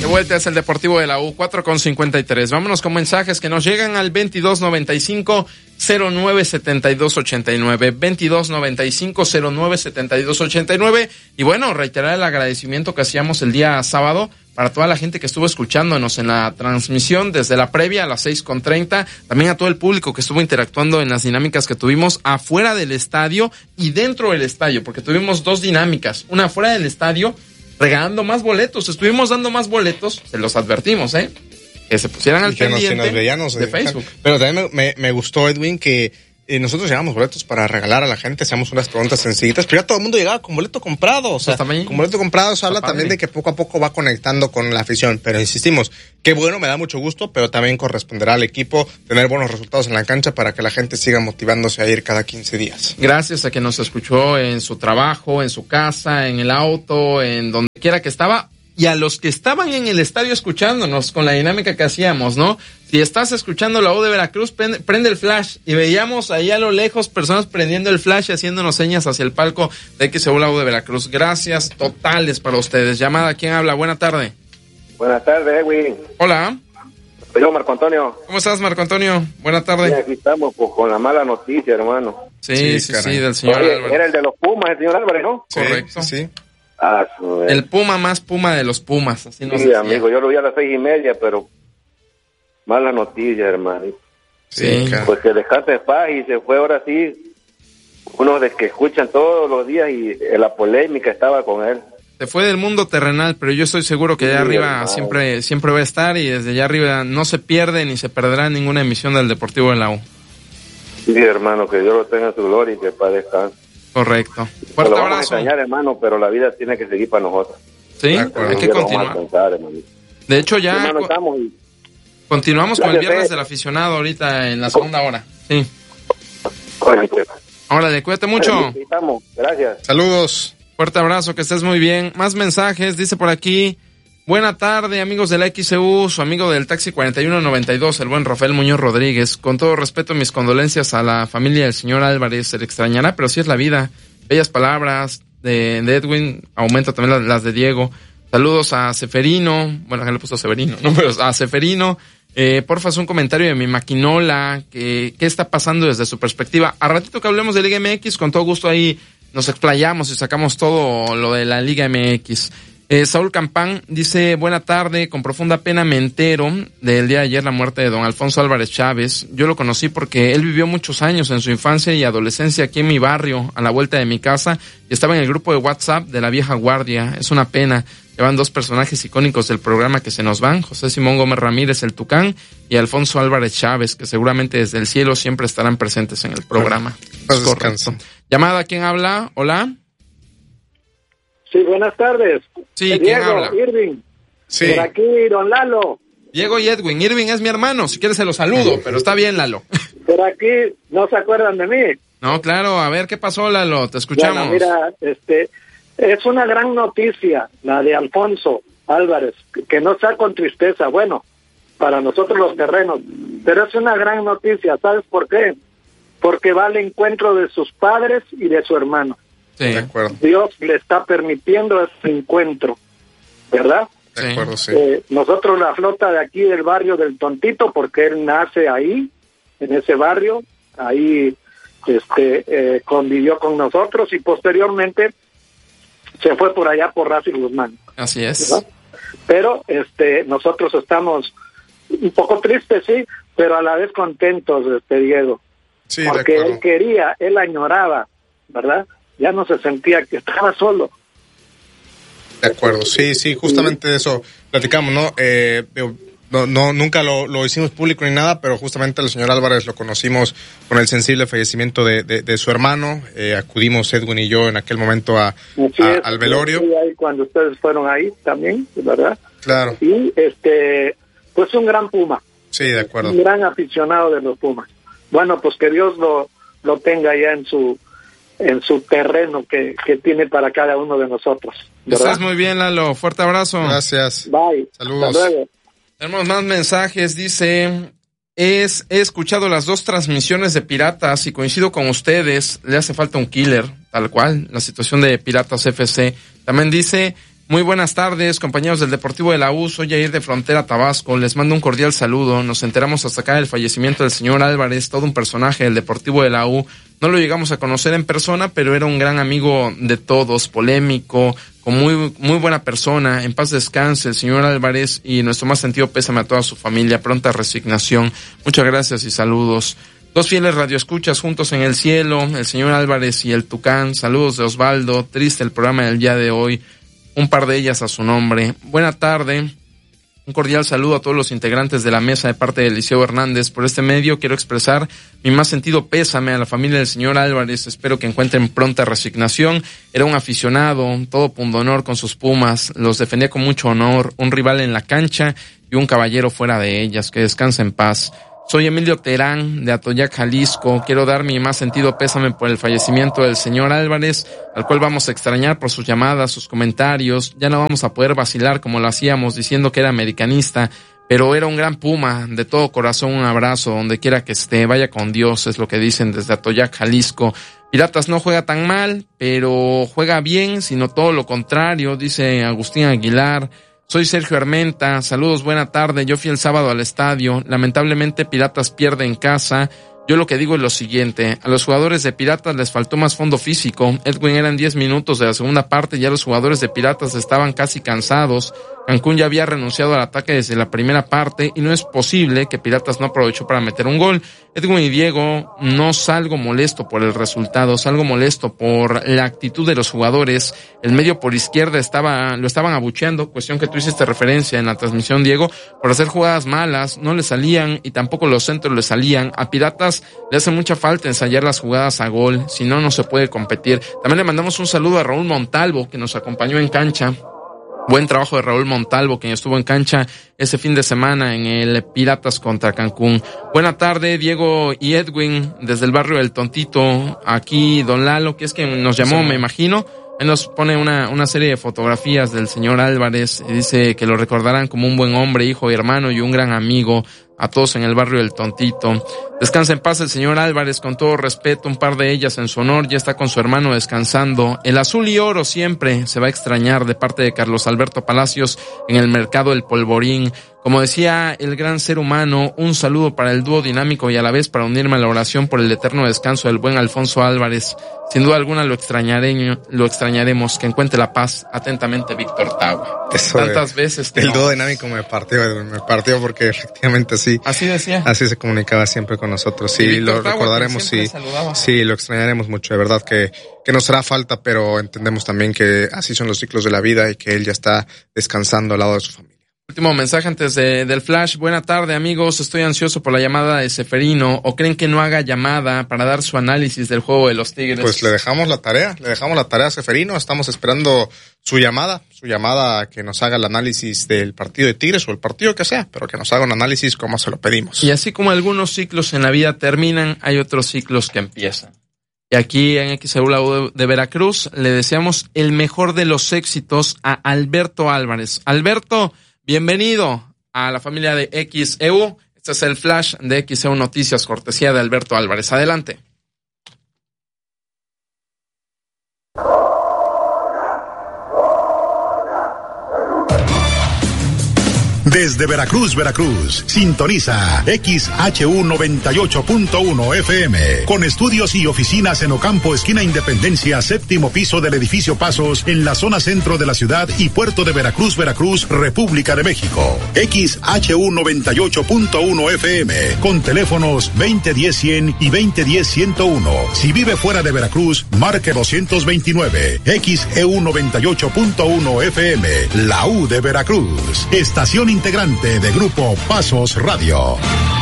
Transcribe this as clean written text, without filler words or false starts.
vuelta es el Deportivo de la U, 4:53. Vámonos con mensajes que nos llegan al 2295-097289. 2295-097289. Y bueno, reiterar el agradecimiento que hacíamos el día sábado para toda la gente que estuvo escuchándonos en la transmisión desde la previa a las 6:30. También a todo el público que estuvo interactuando en las dinámicas que tuvimos afuera del estadio y dentro del estadio, porque tuvimos dos dinámicas. Una afuera del estadio, regalando más boletos. Estuvimos dando más boletos, se los advertimos, que se pusieran al pendiente de Facebook. Pero también me gustó, Edwin, que nosotros llevamos boletos para regalar a la gente, hacíamos unas preguntas sencillitas, pero ya todo el mundo llegaba con boleto comprado, o sea, con boleto comprado se habla también de que poco a poco va conectando con la afición, pero insistimos, qué bueno, me da mucho gusto, pero también corresponderá al equipo tener buenos resultados en la cancha para que la gente siga motivándose a ir cada 15 días. Gracias a que nos escuchó en su trabajo, en su casa, en el auto, en donde quiera que estaba, y a los que estaban en el estadio escuchándonos con la dinámica que hacíamos, ¿no? Si estás escuchando la U de Veracruz, prende el flash, y veíamos ahí a lo lejos personas prendiendo el flash y haciéndonos señas hacia el palco de XEU la U de Veracruz. Gracias totales para ustedes. Llamada, ¿quién habla? Buena tarde. Buenas tardes, Edwin. Hola. Soy yo, Marco Antonio. ¿Cómo estás, Marco Antonio? Buena tarde. Sí, aquí estamos pues, con la mala noticia, hermano. Sí, del señor Álvarez. Era el de los Pumas, el señor Álvarez, ¿no? Correcto. Sí. El Puma más Puma de los Pumas. Así nos decía. Amigo, yo lo vi a las 6:30, pero mala noticia, hermano. Sí. Pues que descanse en paz y se fue ahora sí. Uno de que escuchan todos los días y la polémica estaba con él. Se fue del mundo terrenal, pero yo estoy seguro que allá arriba siempre va a estar, y desde allá arriba no se pierde ni se perderá ninguna emisión del Deportivo de la U. Sí, hermano, que Dios lo tenga en su gloria y que para descansar. Correcto. Fuerte lo vamos abrazo. a extrañar, hermano, pero la vida tiene que seguir para nosotros. Sí, hay que continuar. De hecho, ya continuamos con el viernes del aficionado ahorita en la segunda hora. Sí. Órale, cuídate mucho. Gracias. Saludos. Fuerte abrazo, que estés muy bien. Más mensajes, dice por aquí: buena tarde, amigos de la XEU, su amigo del Taxi 4192, el buen Rafael Muñoz Rodríguez. Con todo respeto, mis condolencias a la familia del señor Álvarez, se le extrañará, pero sí es la vida. Bellas palabras de Edwin, aumenta también las de Diego. Saludos a Seferino, bueno, acá le puso Severino, ¿no? Pero a Seferino. Porfa, un comentario de mi maquinola, ¿qué está pasando desde su perspectiva? A ratito que hablemos de Liga MX, con todo gusto ahí nos explayamos y sacamos todo lo de la Liga MX. Saúl Campán dice: buena tarde, con profunda pena me entero del día de ayer la muerte de don Alfonso Álvarez Chávez. Yo lo conocí porque él vivió muchos años en su infancia y adolescencia aquí en mi barrio, a la vuelta de mi casa, y estaba en el grupo de WhatsApp de la vieja guardia. Es una pena. Llevan dos personajes icónicos del programa que se nos van: José Simón Gómez Ramírez, el Tucán, y Alfonso Álvarez Chávez, que seguramente desde el cielo siempre estarán presentes en el programa. Pues correcto. Llamada, ¿quién habla? Hola. Sí, buenas tardes. Sí, ¿quién Diego, habla? Irving. Sí. Por aquí, don Lalo. Diego y Edwin. Irving es mi hermano, si quieres se lo saludo, pero está bien, Lalo. Por aquí, ¿no se acuerdan de mí? No, claro, a ver, ¿qué pasó, Lalo? Te escuchamos. Bueno, mira, es una gran noticia la de Alfonso Álvarez, que no está con tristeza, bueno, para nosotros los terrenos, pero es una gran noticia, ¿sabes por qué? Porque va al encuentro de sus padres y de su hermano. Sí. De acuerdo. Dios le está permitiendo ese encuentro, ¿verdad? De acuerdo, sí. Nosotros, la flota de aquí del barrio del Tontito, porque él nace ahí, en ese barrio, ahí convivió con nosotros y posteriormente se fue por allá por Rafi Guzmán. Así es. ¿Verdad? Pero nosotros estamos un poco tristes, sí, pero a la vez contentos, Diego. Sí, porque él añoraba, ¿verdad? Ya no se sentía que estaba solo. De acuerdo, sí, justamente de eso platicamos, ¿no? Nunca lo hicimos público ni nada, pero justamente el señor Álvarez lo conocimos con el sensible fallecimiento de su hermano. Acudimos Edwin y yo en aquel momento al velorio. Sí, ahí cuando ustedes fueron ahí también, ¿verdad? Claro. Y pues un gran Puma. Sí, de acuerdo. Un gran aficionado de los Pumas. Bueno, pues que Dios lo tenga ya en su terreno que tiene para cada uno de nosotros, ¿verdad? Estás muy bien, Lalo. Fuerte abrazo. Gracias. Bye. Saludos. Hasta luego. Tenemos más mensajes. Dice: he escuchado las dos transmisiones de Piratas y coincido con ustedes. Le hace falta un killer, tal cual. La situación de Piratas FC. También dice: Muy buenas tardes, compañeros del Deportivo de la U. Soy Jair de Frontera, Tabasco. Les mando un cordial saludo. Nos enteramos hasta acá del fallecimiento del señor Álvarez, todo un personaje del Deportivo de la U. No lo llegamos a conocer en persona, pero era un gran amigo de todos, polémico, con muy buena persona. En paz descanse el señor Álvarez y nuestro más sentido pésame a toda su familia. Pronta resignación. Muchas gracias y saludos. Dos fieles radioescuchas juntos en el cielo, el señor Álvarez y el Tucán. Saludos de Osvaldo. Triste el programa del día de hoy. Un par de ellas a su nombre. Buena tarde. Un cordial saludo a todos los integrantes de la mesa de parte de Eliseo Hernández. Por este medio quiero expresar mi más sentido pésame a la familia del señor Álvarez. Espero que encuentren pronta resignación. Era un aficionado, todo pundonor con sus Pumas. Los defendía con mucho honor. Un rival en la cancha y un caballero fuera de ellas. Que descanse en paz. Soy Emilio Terán, de Atoyac, Jalisco. Quiero dar mi más sentido pésame por el fallecimiento del señor Álvarez, al cual vamos a extrañar por sus llamadas, sus comentarios. Ya no vamos a poder vacilar como lo hacíamos diciendo que era americanista, pero era un gran Puma. De todo corazón, un abrazo, donde quiera que esté. Vaya con Dios, es lo que dicen desde Atoyac, Jalisco. Piratas no juega tan mal, pero juega bien, sino todo lo contrario, dice Agustín Aguilar. Soy Sergio Armenta, saludos, buena tarde. Yo fui el sábado al estadio. Lamentablemente Piratas pierde en casa. Yo lo que digo es lo siguiente: a los jugadores de Piratas les faltó más fondo físico. Edwin, eran 10 minutos de la segunda parte, ya los jugadores de Piratas estaban casi cansados. Cancún ya había renunciado al ataque desde la primera parte y no es posible que Piratas no aprovechó para meter un gol. Edwin y Diego, no salgo molesto por el resultado, salgo molesto por la actitud de los jugadores. El medio por izquierda lo estaban abucheando, cuestión que tú hiciste referencia en la transmisión, Diego, por hacer jugadas malas, no le salían y tampoco los centros le salían. A Piratas le hace mucha falta ensayar las jugadas a gol, si no, no se puede competir. También le mandamos un saludo a Raúl Montalvo, que nos acompañó en cancha. Buen trabajo de Raúl Montalvo, quien estuvo en cancha ese fin de semana en el Piratas contra Cancún. Buena tarde, Diego y Edwin, desde el barrio del Tontito. Aquí don Lalo, que es quien nos llamó, me imagino. Él nos pone una serie de fotografías del señor Álvarez y dice que lo recordarán como un buen hombre, hijo y hermano y un gran amigo a todos en el barrio del Tontito. Descansa en paz el señor Álvarez, con todo respeto, un par de ellas en su honor, ya está con su hermano descansando. El azul y oro siempre se va a extrañar, de parte de Carlos Alberto Palacios en el Mercado del Polvorín. Como decía el gran ser humano, un saludo para el dúo dinámico y a la vez para unirme a la oración por el eterno descanso del buen Alfonso Álvarez. Sin duda alguna lo extrañaremos. Que encuentre la paz. Atentamente, Víctor Tagua. Tantas veces que el dúo dinámico me partió porque efectivamente sí. Así decía. Así se comunicaba siempre con nosotros. Sí, lo recordaremos, sí, lo extrañaremos mucho. De verdad que nos hará falta, pero entendemos también que así son los ciclos de la vida y que él ya está descansando al lado de su familia. Último mensaje antes del flash. Buena tarde, amigos. Estoy ansioso por la llamada de Seferino. ¿O creen que no haga llamada para dar su análisis del juego de los Tigres? Pues le dejamos la tarea a Seferino. Estamos esperando su llamada que nos haga el análisis del partido de Tigres o el partido que sea, pero que nos haga un análisis como se lo pedimos. Y así como algunos ciclos en la vida terminan, hay otros ciclos que empiezan. Y aquí en XEU de Veracruz le deseamos el mejor de los éxitos a Alberto Álvarez. Alberto, bienvenido a la familia de XEU. Este es el flash de XEU Noticias, cortesía de Alberto Álvarez. Adelante. Desde Veracruz, sintoniza XHU 98.1 FM, con estudios y oficinas en Ocampo, esquina Independencia, séptimo piso del edificio Pasos, en la zona centro de la ciudad y puerto de Veracruz, República de México. XHU 98.1 FM, con teléfonos 2010-100 y 2010-101. Si vive fuera de Veracruz, marque 229. XEU 98.1 FM, la U de Veracruz. Estación integrante de Grupo Pasos Radio.